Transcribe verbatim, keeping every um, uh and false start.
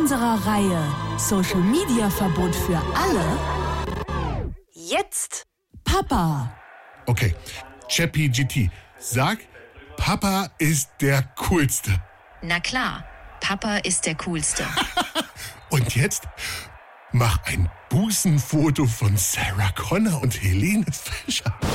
unserer Reihe Social Media Verbot für alle. Jetzt Papa. Okay, ChatGPT, sag, Papa ist der Coolste. Na klar, Papa ist der Coolste. Und jetzt mach ein Busenfoto von Sarah Connor und Helene Fischer.